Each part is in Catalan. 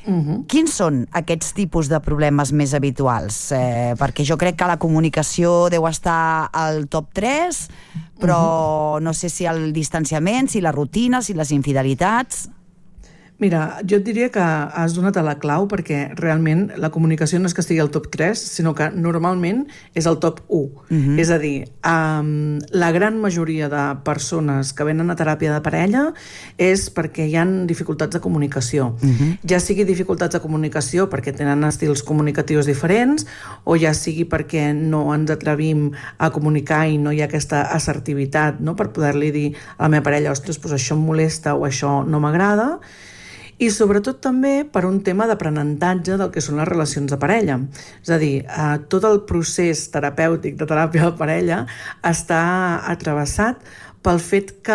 Quins són aquests tipus de problemes més habituals? Perquè jo crec que la comunicació deu estar al top 3, però no sé si el distanciament, si la rutina, si les infidelitats... Mira, jo et diria que has donat a la clau, perquè realment la comunicació no és que estigui al top 3, sinó que normalment és el top 1. És a dir, la gran majoria de persones que venen a teràpia de parella és perquè hi ha dificultats de comunicació. Ja sigui dificultats de comunicació perquè tenen estils comunicatius diferents, o ja sigui perquè no ens atrevim a comunicar i no hi ha aquesta assertivitat, no? Per poder-li dir a la meva parella, ostres, doncs això em molesta o això no m'agrada. I sobretot també per un tema d'aprenentatge del que són les relacions de parella. És a dir, tot el procés terapèutic de teràpia de parella està atravessat pel fet que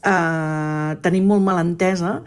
tenim molt mal entesa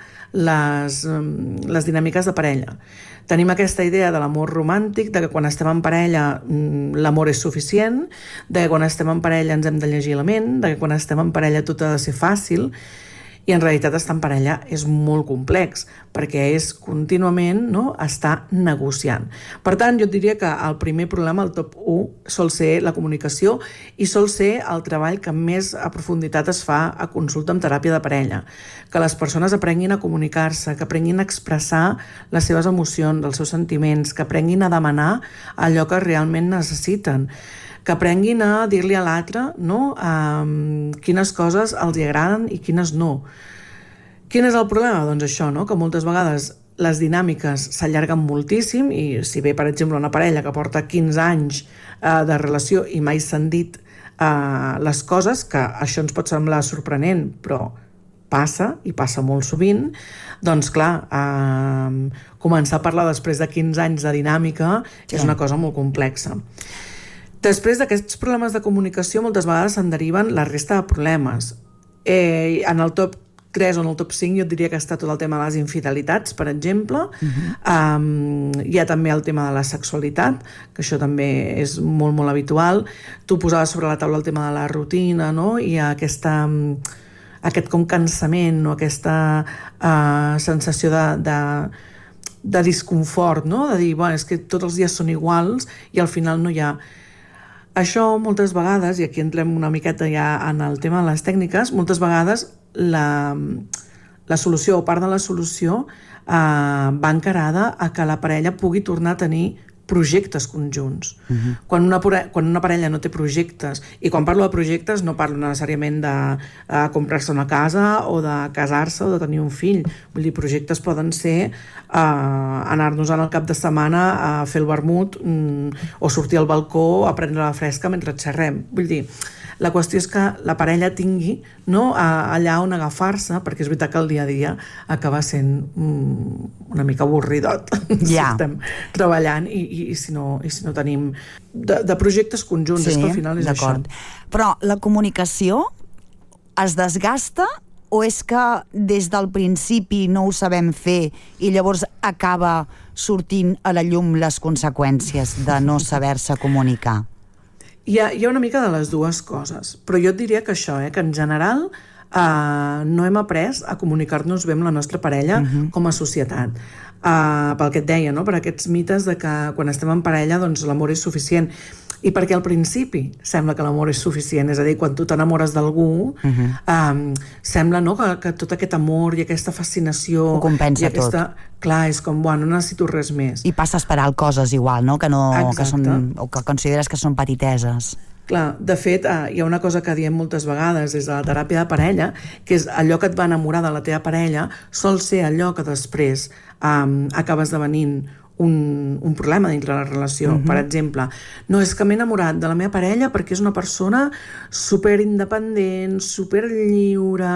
les dinàmiques de parella. Tenim aquesta idea de l'amor romàntic, de que quan estem en parella l'amor és suficient, de que quan estem en parella ens hem de llegir la ment, de que quan estem en parella tot ha de ser fàcil. I en realitat estar en parella és molt complex, perquè és contínuament, no, estar negociant. Per tant, jo et diria que el primer problema, el top 1, sol ser la comunicació i sol ser el treball que més a profunditat es fa a consulta amb teràpia de parella. Que les persones aprenguin a comunicar-se, que aprenguin a expressar les seves emocions, els seus sentiments, que aprenguin a demanar allò que realment necessiten, que aprenguin a dir-li a l'altre, no, quines coses els hi agraden i quines no. Quin és el problema? Doncs això, no? Que moltes vegades les dinàmiques s'allarguen moltíssim i si ve, per exemple, una parella que porta 15 anys de relació i mai s'han dit les coses, que això ens pot semblar sorprenent, però passa, i passa molt sovint, doncs clar, començar a parlar després de 15 anys de dinàmica és una cosa molt complexa. Després d'aquests problemes de comunicació, moltes vegades se'n deriven la resta de problemes. En el top 3 o en el top 5 jo et diria que està tot el tema de les infidelitats, per exemple. Hi ha també el tema de la sexualitat, que això també és molt, molt habitual. Tu posaves sobre la taula el tema de la rutina, no? I aquest com cansament o aquesta sensació de disconfort, no? De dir, bueno, és que tots els dies són iguals i al final no hi ha... Això moltes vegades, i aquí entrem una miqueta ja en el tema de les tècniques, moltes vegades la solució o part de la solució va encarada a que la parella pugui tornar a tenir projectes conjunts. Quan una parella no té projectes, i quan parlo de projectes no parlo necessàriament de comprar-se una casa o de casar-se o de tenir un fill. Vull dir, projectes poden ser anar-nos al cap de setmana a fer el vermut o sortir al balcó a prendre la fresca mentre xerrem. Vull dir, la qüestió és que la parella tingui, no, allà on agafar-se, perquè és veritat que el dia a dia acaba sent una mica avorridot si estem treballant i si no tenim de projectes conjunts, és que al final és això. Però la comunicació es desgasta o és que des del principi no ho sabem fer i llavors acaba sortint a la llum les conseqüències de no saber-se comunicar? Hi ha una mica de les dues coses, però jo et diria que això, que en general no hem après a comunicar-nos bé amb la nostra parella com a societat. Pel que et deia, no? Per aquests mites de que quan estem en parella doncs l'amor és suficient. I perquè al principi sembla que l'amor és suficient, és a dir, quan tu t'enamores d'algú sembla, no, que tot aquest amor i aquesta fascinació ho compensa tot. Clar, és com, bueno, no necessito res més. I passes per alt coses igual, no? Que consideres que són petiteses. Clar, de fet, hi ha una cosa que diem moltes vegades des de la teràpia de parella, que és allò que et va enamorar de la teva parella sol ser allò que després acaba esdevenint un problema dintre la relació. Per exemple, no, és que m'he enamorat de la meva parella perquè és una persona superindependent, superlliure,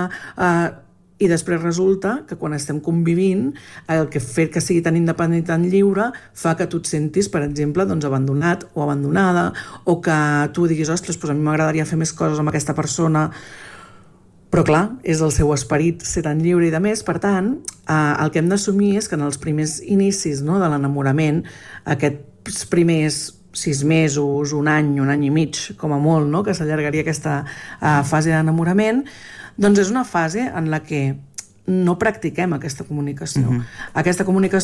i després resulta que quan estem convivint el fet que sigui tan independent i tan lliure fa que tu et sentis, per exemple, doncs abandonat o abandonada, o que tu diguis, ostres, doncs a mi m'agradaria fer més coses amb aquesta persona, però clar, és el seu esperit ser tan lliure i de més. Per tant, el que hem d'assumir és que en els primers inicis, no, de l'enamorament, aquests primers 6 mesos, un any i mig, com a molt, no, que s'allargaria aquesta fase d'enamorament, doncs és una fase en la que no practiquem aquesta comunicació. Aquesta comunicació